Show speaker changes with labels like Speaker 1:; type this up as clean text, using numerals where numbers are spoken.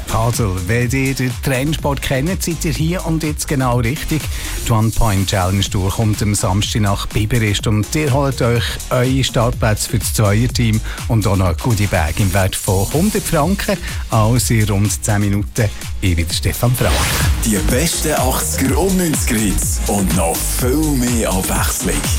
Speaker 1: Puzzle. Wenn ihr den Trendsport kennt, seid ihr hier und jetzt genau richtig. Die One Point Challenge Tour kommt am Samstag nach Biberist und ihr holt euch eure Startplätze für das Zweierteam und auch noch ein Goodie-Bag im Wert von 100 Franken. Also in rund 10 Minuten. Ich bin Stefan Frank.
Speaker 2: Die besten 80er und 90er Hits und noch viel mehr Abwechslung.